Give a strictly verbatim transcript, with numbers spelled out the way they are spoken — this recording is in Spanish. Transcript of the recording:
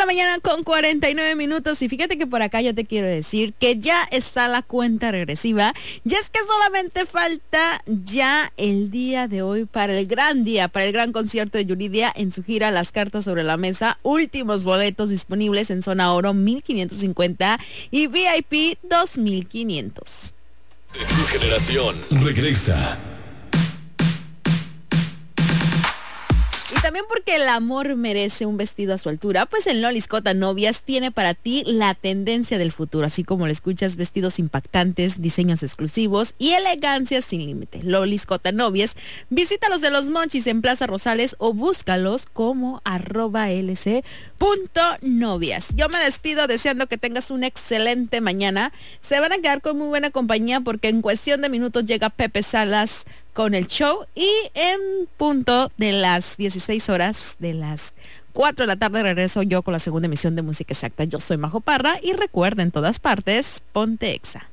la mañana con cuarenta y nueve minutos y fíjate que por acá yo te quiero decir que ya está la cuenta regresiva. Y es que solamente falta ya el día de hoy para el gran día, para el gran concierto de Yuridia en su gira Las Cartas sobre la Mesa. Últimos boletos disponibles en Zona Oro mil quinientos cincuenta y V I P dos mil quinientos. De tu generación regresa. Y también porque el amor merece un vestido a su altura, pues en Lolis Cota Novias tiene para ti la tendencia del futuro, así como lo escuchas, vestidos impactantes, diseños exclusivos y elegancia sin límite. Lolis Cota Novias, visítalos de Los Monchis en Plaza Rosales o búscalos como arroba lc punto novias. Yo me despido deseando que tengas una excelente mañana. Se van a quedar con muy buena compañía porque en cuestión de minutos llega Pepe Salas con el show y en punto de las dieciséis horas de las cuatro de la tarde regreso yo con la segunda emisión de Música Exacta. Yo soy Majo Parra y recuerda, en todas partes, ponte Exa.